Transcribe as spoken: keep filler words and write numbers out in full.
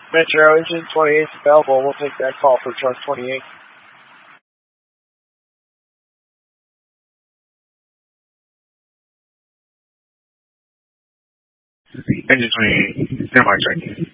Metro Engine twenty-eight is available. We'll take that call for truck twenty-eight. Engine twenty-eight, stand by, check.